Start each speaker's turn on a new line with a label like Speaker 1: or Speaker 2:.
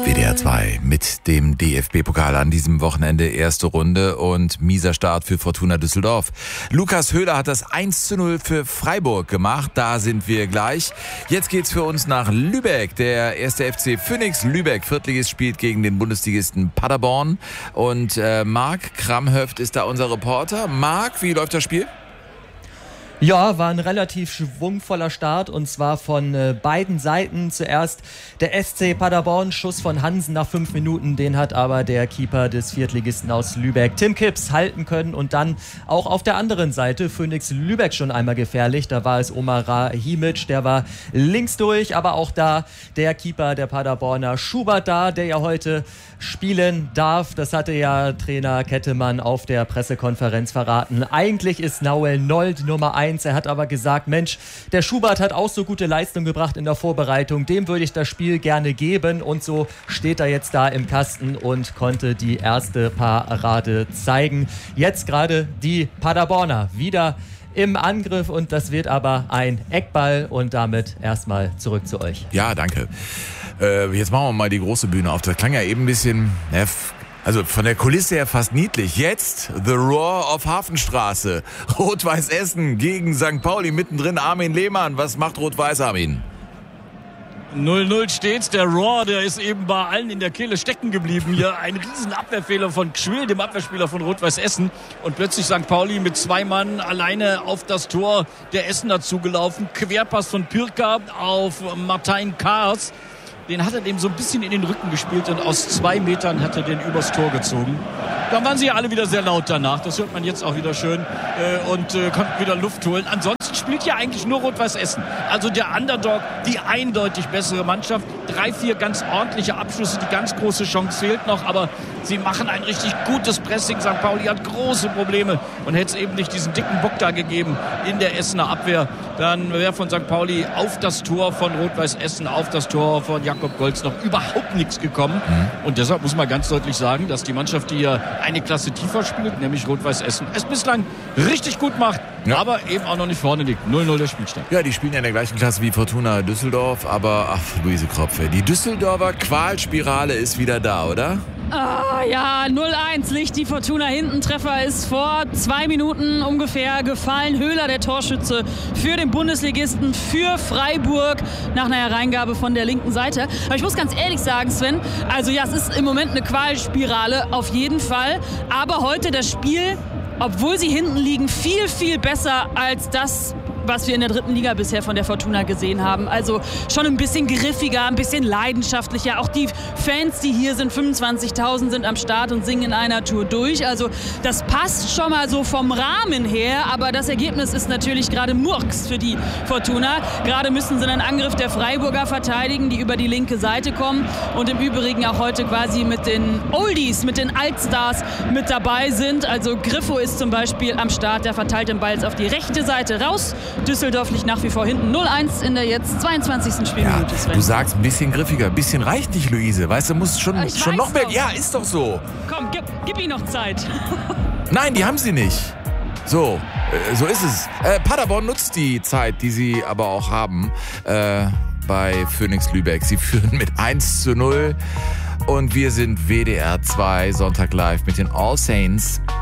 Speaker 1: WDR 2 mit dem DFB-Pokal an diesem Wochenende erste Runde und mieser Start für Fortuna Düsseldorf. Lukas Höhler hat das 1:0 für Freiburg gemacht, da sind wir gleich. Jetzt geht's für uns nach Lübeck. Der erste FC Phönix Lübeck, Viertligist, spielt gegen den Bundesligisten Paderborn und Marc Kramhöft ist da unser Reporter. Marc, wie läuft das Spiel?
Speaker 2: Ja, war ein relativ schwungvoller Start und zwar von beiden Seiten. Zuerst der SC Paderborn, Schuss von Hansen nach 5 Minuten, den hat aber der Keeper des Viertligisten aus Lübeck, Tim Kipps, halten können und dann auch auf der anderen Seite Phönix Lübeck schon einmal gefährlich. Da war es Omar Rahimic, der war links durch, aber auch da der Keeper der Paderborner Schubert da, der ja heute spielen darf. Das hatte ja Trainer Kettemann auf der Pressekonferenz verraten. Eigentlich ist Nauel Noll die Nummer 1. Er hat aber gesagt, Mensch, der Schubert hat auch so gute Leistung gebracht in der Vorbereitung. Dem würde ich das Spiel gerne geben. Und so steht er jetzt da im Kasten und konnte die erste Parade zeigen. Jetzt gerade die Paderborner wieder im Angriff und das wird aber ein Eckball und damit erstmal zurück zu euch.
Speaker 1: Ja, danke. Jetzt machen wir mal die große Bühne auf. Das klang ja eben ein bisschen, also von der Kulisse her fast niedlich. Jetzt The Roar of Hafenstraße. Rot-Weiß Essen gegen St. Pauli, mittendrin Armin Lehmann. Was macht Rot-Weiß, Armin?
Speaker 3: 0-0 steht's. Der Roar, der ist eben bei allen in der Kehle stecken geblieben. Hier ein riesen Abwehrfehler von Gschwil, dem Abwehrspieler von Rot-Weiß Essen. Und plötzlich St. Pauli mit 2 Mann alleine auf das Tor der Essener zugelaufen. Querpass von Pirka auf Martin Kaas. Den hat er dem so ein bisschen in den Rücken gespielt und aus 2 Metern hat er den übers Tor gezogen. Dann waren sie alle wieder sehr laut danach. Das hört man jetzt auch wieder schön und konnten wieder Luft holen. Ansonsten spielt ja eigentlich nur Rot-Weiß Essen. Also der Underdog, die eindeutig bessere Mannschaft. 3, 4 ganz ordentliche Abschlüsse. Die ganz große Chance fehlt noch, aber sie machen ein richtig gutes Pressing. St. Pauli hat große Probleme und hätte es eben nicht diesen dicken Bock da gegeben in der Essener Abwehr. Dann wäre von St. Pauli auf das Tor von Rot-Weiß Essen, auf das Tor von Jakob Golz noch überhaupt nichts gekommen. Und deshalb muss man ganz deutlich sagen, dass die Mannschaft, die hier eine Klasse tiefer spielt, nämlich Rot-Weiß Essen, es bislang richtig gut macht, aber eben auch noch nicht vorne liegt. 0-0 der Spielstand.
Speaker 1: Ja, die spielen ja in der gleichen Klasse wie Fortuna Düsseldorf, aber Luise Kropfe, die Düsseldorfer Qualspirale ist wieder da, oder?
Speaker 4: Ja, 0-1 liegt die Fortuna hinten. Treffer ist vor 2 Minuten ungefähr gefallen. Höhler, der Torschütze für den Bundesligisten, für Freiburg, nach einer Hereingabe von der linken Seite. Aber ich muss ganz ehrlich sagen, Sven, also ja, es ist im Moment eine Qualspirale, auf jeden Fall. Aber heute das Spiel, obwohl sie hinten liegen, viel, viel besser als das, was wir in der 3. Liga bisher von der Fortuna gesehen haben. Also schon ein bisschen griffiger, ein bisschen leidenschaftlicher. Auch die Fans, die hier sind, 25.000 sind am Start und singen in einer Tour durch. Also das passt schon mal so vom Rahmen her. Aber das Ergebnis ist natürlich gerade Murks für die Fortuna. Gerade müssen sie einen Angriff der Freiburger verteidigen, die über die linke Seite kommen. Und im Übrigen auch heute quasi mit den Oldies, mit den Altstars mit dabei sind. Also Griffo ist zum Beispiel am Start. Der verteilt den Ball jetzt auf die rechte Seite raus. Düsseldorf liegt nach wie vor hinten. 0-1 in der jetzt 22. Spielminute.
Speaker 1: Ja, du sagst ein bisschen griffiger, ein bisschen reicht nicht, Luise. Weißt du, musst schon noch mehr. Ja, ist doch so.
Speaker 4: Komm, gib ihm noch Zeit.
Speaker 1: Nein, die haben sie nicht. So ist es. Paderborn nutzt die Zeit, die sie aber auch haben bei Phönix Lübeck. Sie führen mit 1:0 und wir sind WDR 2 Sonntag live mit den All Saints.